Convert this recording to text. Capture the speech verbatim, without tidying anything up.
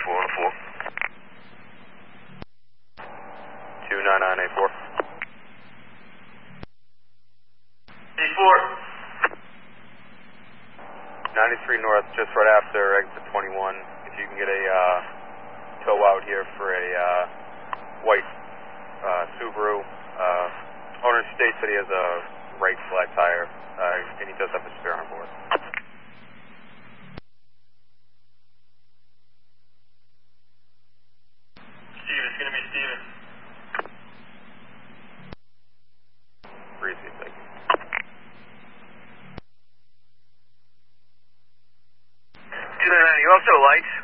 four one four. two nine nine eight four. eight four. ninety-three north, just right after exit twenty-one. If you can get a uh, tow out here for a uh, white uh, Subaru. Uh, owner states that he has a right flat tire, uh, and he does have a spare on board. Steve, it's going to be Steven. Breezy, thank you. two nine nine, you also lights?